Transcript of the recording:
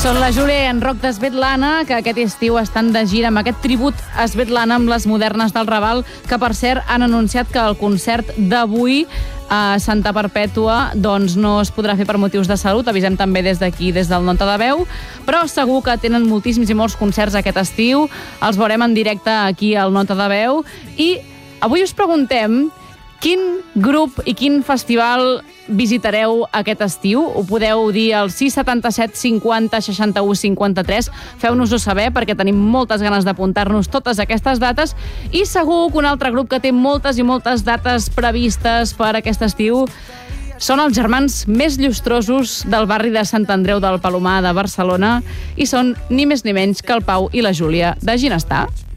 Són la Júlia i en Roc de Svetlana, que aquest estiu estan de gira amb aquest tribut a Svetlana amb les modernes del Raval, que per cert han anunciat que el concert d'avui a Santa Perpètua doncs no es podrà fer per motius de salut. Avisem també des d'aquí, des del Nota de Veu, però segur que tenen moltíssims i molts concerts aquest estiu. Els veurem en directe aquí al Nota de Veu. I avui us preguntem quin grup i quin festival visitareu aquest estiu. Ho podeu dir al 677 50 61 53. Feu-nos-ho saber, perquè tenim moltes ganes d'apuntar-nos totes aquestes dates. I segur que un altre grup que té moltes i moltes dates previstes per aquest estiu són els germans més llustrosos del barri de Sant Andreu del Palomar de Barcelona, i són ni més ni menys que el Pau i la Júlia de Ginestar.